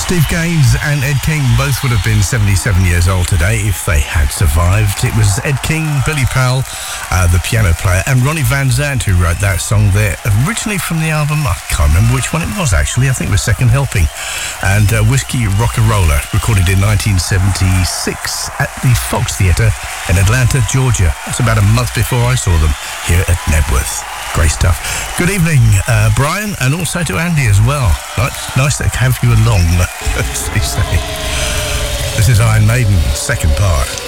Steve Gaines and Ed King both would have been 77 years old today if they had survived. It was Ed King, Billy Powell, the piano player, and Ronnie Van Zant who wrote that song there, originally from the album, I can't remember which one it was actually, I think it was Second Helping, and Whiskey Rock-a-Roller, recorded in 1976 at the Fox Theatre in Atlanta, Georgia. That's about a month before I saw them here at Knebworth. Great stuff. Good evening, Brian, and also to Andy as well. Nice to have you along, as they say. This is Iron Maiden, second part.